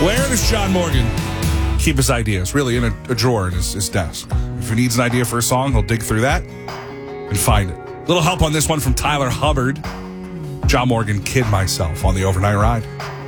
Where does John Morgan keep his ideas? Really in a drawer in his desk. If he needs an idea for a song, he'll dig through that and find it. Little help on this one from Tyler Hubbard. John Morgan, Kid Myself on the Overnight Ride.